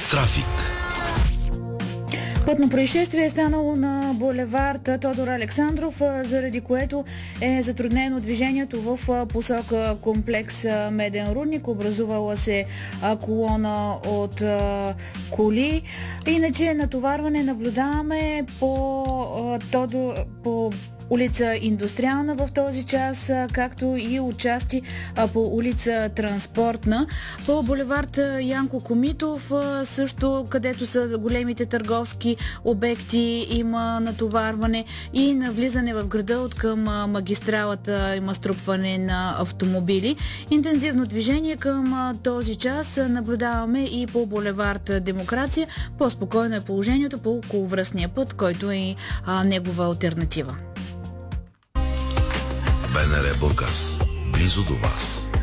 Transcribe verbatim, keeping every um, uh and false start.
Трафик. Пътно происшествие е станало на булевард Тодор Александров, заради което е затруднено движението в посока комплекс Меден рудник. Образувала се колона от коли. Иначе натоварване наблюдаваме по, Тодор, по улица Индустриална в този час, както и отчасти по улица Транспортна. По булевард Янко Комитов също, където са големите търговски обекти, има натоварване и на влизане в града от към магистралата има струпване на автомобили. Интензивно движение към този час наблюдаваме и по булевард Демокрация. По-спокойно е положението по околовръстния път, който е и а, негова алтернатива. БНР Бургас. Близо до вас.